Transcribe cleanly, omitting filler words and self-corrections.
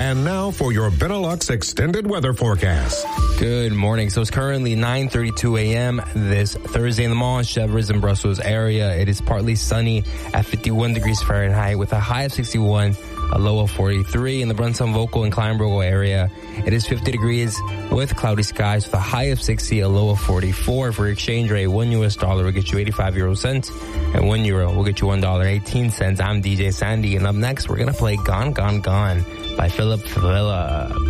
And now for your Benelux extended weather forecast. Good morning. So it's currently 9:32 a.m. this Thursday in the Mall, Chevres in Brussels area. It is partly sunny at 51 degrees Fahrenheit with a high of 61, a low of 43. In the Brunson-Vocal and Kleinbrugge area, it is 50 degrees with cloudy skies with a high of 60, a low of 44. For your exchange rate, $1 will get you 85 euro cents, and €1 will get you $1.18. I'm DJ Sandy, and up next, we're going to play Gone, Gone, Gone by Philip Villa.